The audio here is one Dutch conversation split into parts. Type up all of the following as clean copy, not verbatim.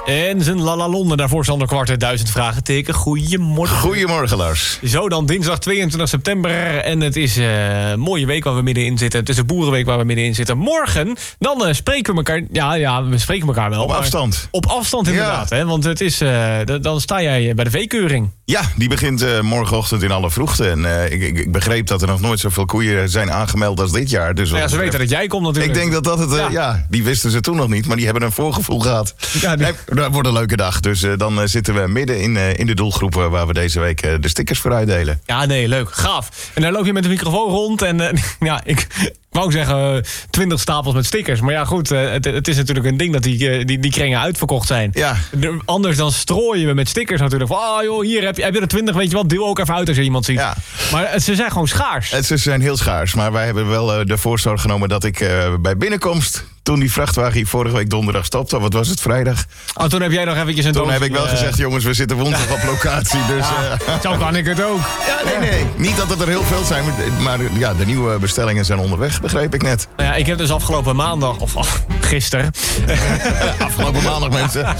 En zijn lalalonde, daarvoor Sander Kwart, 1000 vraagtekens. Goedemorgen. Goedemorgen, Lars. Zo dan, dinsdag 22 september. En het is een mooie week waar we middenin zitten. Het is een boerenweek waar we middenin zitten. Morgen, dan spreken we elkaar. Ja, we spreken elkaar wel. Op afstand. Op afstand inderdaad, hè? Want het is, dan sta jij bij de veekeuring. Ja, die begint morgenochtend in alle vroegte. En ik begreep dat er nog nooit zoveel koeien zijn aangemeld als dit jaar. Dus ze weten dat jij komt natuurlijk. Ik denk dat het, die wisten ze toen nog niet. Maar die hebben een voorgevoel gehad. Ja, dat wordt een leuke dag. Dus dan zitten we midden in de doelgroepen waar we deze week de stickers voor uitdelen. Ja, nee, leuk. Gaaf. En dan loop je met de microfoon rond. En ik wou zeggen 20 stapels met stickers. Maar ja, goed, het is natuurlijk een ding dat die kringen uitverkocht zijn. Ja. Anders dan strooien we met stickers natuurlijk. Van, joh, hier heb je er 20, weet je wat, deel ook even uit als je iemand ziet. Ja. Maar ze zijn gewoon schaars. Ze zijn heel schaars. Maar wij hebben wel de voorzorg genomen dat ik bij binnenkomst, toen die vrachtwagen hier vorige week donderdag stopte, wat was het, vrijdag? Oh, toen heb jij nog eventjes een Toen heb ik wel gezegd, jongens, we zitten woensdag op locatie. Dus, zo kan ik het ook. Ja, nee. Niet dat het er heel veel zijn, maar ja, de nieuwe bestellingen zijn onderweg, begreep ik net. Nou ja, ik heb dus afgelopen maandag, gisteren. Afgelopen maandag, mensen.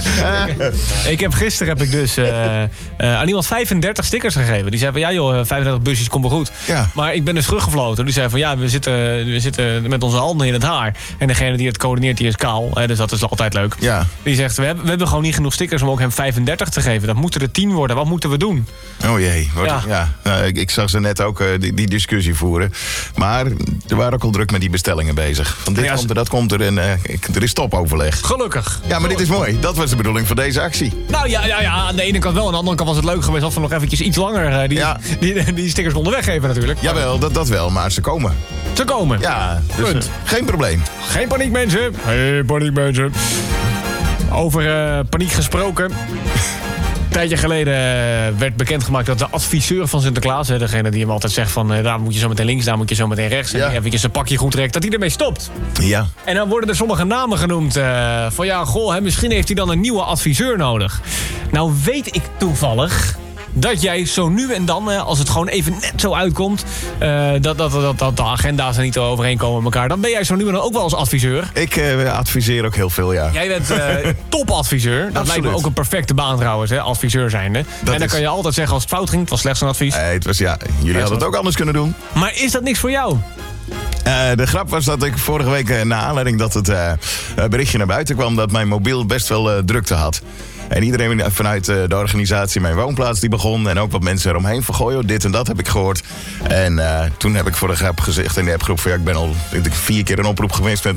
Gisteren heb ik dus aan iemand 35 stickers gegeven. Die zei van, ja joh, 35 busjes komt wel goed. Ja. Maar ik ben dus teruggefloten. Die zei van, ja, we zitten met onze handen in het haar. En degene die het coördineert, die is kaal. Dus dat is altijd leuk. Ja. Die zegt, we hebben gewoon niet genoeg stickers om ook hem 35 te geven. Dat moeten er 10 worden. Wat moeten we doen? Oh jee. Nou, ik zag ze net ook die discussie voeren. Maar er waren ook al druk met die bestellingen bezig. Van dit komt er, dat komt er en er is topoverleg. Gelukkig. Ja, maar dit is mooi. Dat was de bedoeling van deze actie. Nou ja, aan de ene kant wel. Aan de andere kant was het leuk geweest als we nog eventjes iets langer die stickers konden weggeven natuurlijk. Jawel, dat wel. Maar ze komen. Ze komen. Ja, dus geen probleem. Geen paniek, mensen. Geen paniek, mensen. Over paniek gesproken. Een tijdje geleden werd bekendgemaakt dat de adviseur van Sinterklaas, degene die hem altijd zegt van, daar moet je zo meteen links, daar moet je zo meteen rechts, en eventjes zijn pakje goed trekt, dat hij ermee stopt. Ja. En dan worden er sommige namen genoemd van misschien heeft hij dan een nieuwe adviseur nodig. Nou weet ik toevallig dat jij zo nu en dan, als het gewoon even net zo uitkomt, dat de agenda's er niet overeenkomen met elkaar, dan ben jij zo nu en dan ook wel als adviseur. Ik adviseer ook heel veel, ja. Jij bent topadviseur. Dat lijkt me ook een perfecte baan trouwens, hè, adviseur zijnde. En dan kan je altijd zeggen als het fout ging, het was slechts een advies. Het was, jullie hadden het ook anders kunnen doen. Maar is dat niks voor jou? De grap was dat ik vorige week, na aanleiding dat het berichtje naar buiten kwam, dat mijn mobiel best wel drukte had. En iedereen vanuit de organisatie Mijn Woonplaats die begon. En ook wat mensen eromheen van, goh, dit en dat heb ik gehoord. En toen heb ik voor de grap gezegd in de appgroep van, ik ben al 4 keer een oproep geweest met